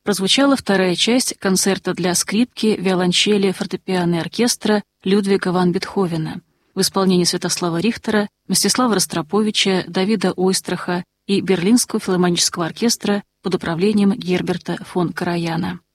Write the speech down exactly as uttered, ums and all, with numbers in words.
прозвучала вторая часть концерта для скрипки, виолончели, фортепиано и оркестра Людвига ван Бетховена в исполнении Святослава Рихтера, Мстислава Ростроповича, Давида Ойстраха и Берлинского филармонического оркестра под управлением Герберта фон Караяна.